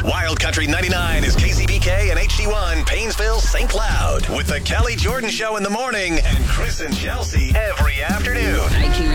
Wild Country 99 is KCBK and HD1 Painesville, St. Cloud. With the Kelly Jordan Show in the morning and Chris and Chelsea every afternoon. Hi, King